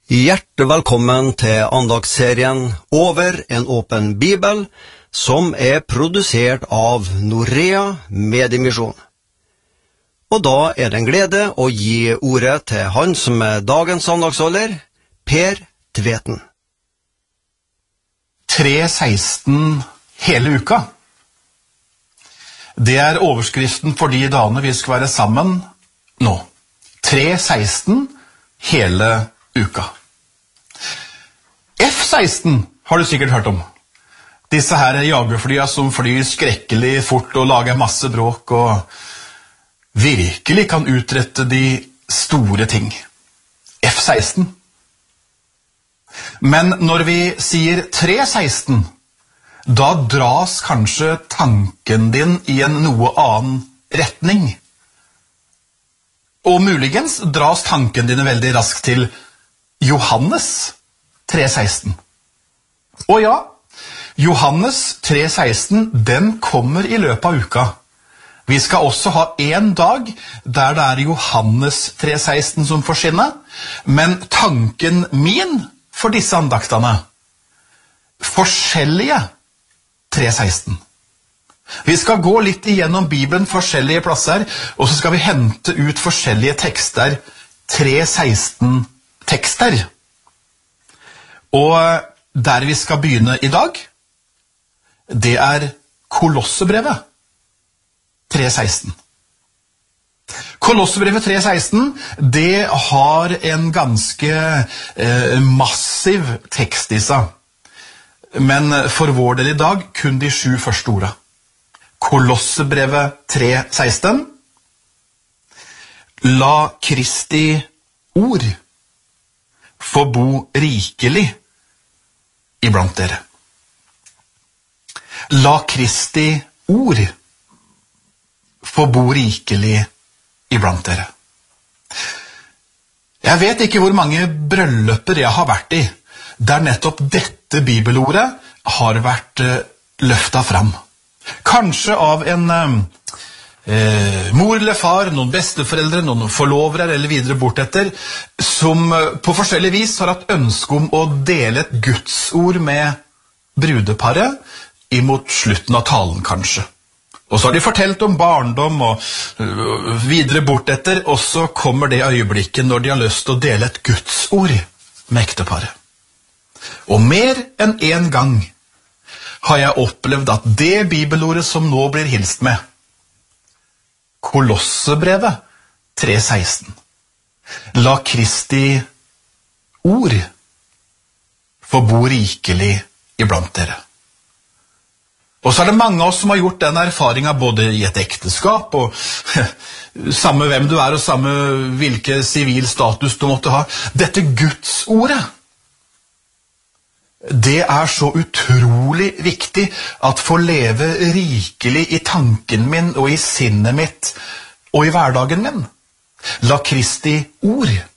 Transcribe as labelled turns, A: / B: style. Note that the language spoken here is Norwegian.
A: Hjertelig velkommen til andagsserien Over en åpen bibel, som produsert av Norea Mediemisjon. Og da det en glede å gi ordet til han som dagens andagsholder, Per Tveten.
B: 3:16 hele uka. Det overskriften for de dagene vi skal være sammen nå. 3:16 hele uka. F-16 har du sikkert hørt om. Disse her jagerflya som flyr skrekkelig fort og lager masse bråk og virkelig kan utrette de store ting. F-16. Men når vi sier 3:16, da dras kanskje tanken din i en noe annen retning. Og muligens dras tanken dine veldig raskt til Johannes 3:16. Og ja, Johannes 3:16, den kommer i løpet av uka. Vi skal også ha en dag der det Johannes 3:16 som får skinne, men tanken min for disse andaktene, forskjellige 3:16. Vi skal gå litt igjennom Bibelen forskjellige plasser, og så skal vi hente ut forskjellige tekster, 3:16 tekster. Og der vi skal begynne i dag, det Kolossebrevet 3:16. Kolossebrevet 3:16, det har en ganske massiv tekst i seg. Men for vår del i dag kun de 7 første ordene. Kolossebrevet 3:16. La Kristi ord få bo rikelig iblant dere. La Kristi ord få bo rikelig iblant dere. Jeg vet ikke hvor mange brylluper jeg har vært i, der nettopp dette bibelordet har vært løftet fram. Kanskje av en mor eller far, noen besteforeldre, noen forlovere eller videre bortetter, som på forskjellig vis har hatt ønske om å dele et gudsord med brudeparet imot slutten av talen kanskje. Og så har de fortalt om barndom og videre bortetter, og så kommer det øyeblikket når de har lyst til å dele et gudsord med ekteparet. Og mer enn en gang har jeg opplevd at det bibelordet som nå blir hilst med, Kolossebrevet 3:16. La Kristi ord få bo rikelig iblant dere. Og så det mange av oss som har gjort den erfaringen både i et ekteskap og samme hvem du og samme hvilke sivil status du måtte ha. Dette Gudsordet, det så utrolig viktig at få leve rikelig i tanken min og i sinnet mitt og i hverdagen min. La Kristi ord